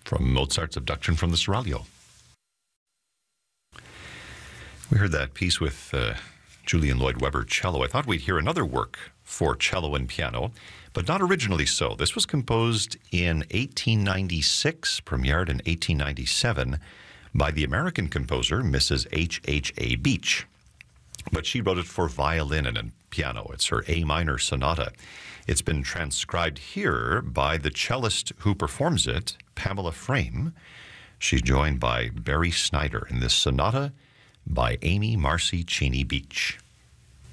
from Mozart's Abduction from the Seraglio. We heard that piece with Julian Lloyd Webber cello. I thought we'd hear another work for cello and piano, but not originally so. This was composed in 1896, premiered in 1897 by the American composer, Mrs. H.H.A. Beach. But she wrote it for violin and piano. It's her A minor sonata. It's been transcribed here by the cellist who performs it, Pamela Frame. She's joined by Barry Snyder in this sonata by Amy Marcy Cheney Beach.